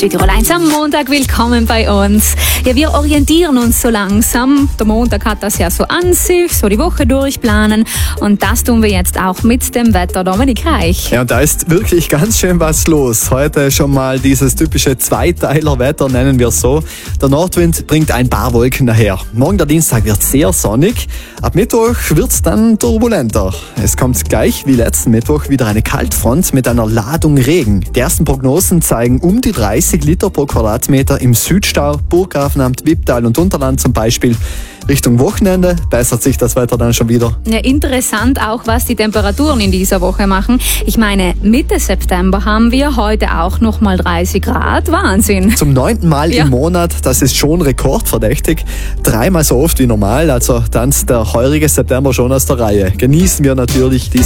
Südtirol 1 am Montag. Willkommen bei uns. Ja, wir orientieren uns so langsam. Der Montag hat das ja so an sich, so die Woche durchplanen. Und das tun wir jetzt auch mit dem Wetter. Dominik Reich. Ja, und da ist wirklich ganz schön was los. Heute schon mal dieses typische Zweiteiler-Wetter, nennen wir es so. Der Nordwind bringt ein paar Wolken daher. Morgen der Dienstag wird sehr sonnig. Ab Mittwoch wird's dann turbulenter. Es kommt gleich wie letzten Mittwoch wieder eine Kaltfront mit einer Ladung Regen. Die ersten Prognosen zeigen um die 30 Liter pro Quadratmeter im Südstau, Burggrafenamt, Wipptal und Unterland zum Beispiel. Richtung Wochenende bessert sich das Wetter dann schon wieder. Ja, interessant auch, was die Temperaturen in dieser Woche machen. Ich meine, Mitte September haben wir heute auch noch mal 30 Grad. Wahnsinn. Zum 9. Mal im Monat, das ist schon rekordverdächtig. 3-mal so oft wie normal, also tanzt der heurige September schon aus der Reihe. Genießen wir natürlich diese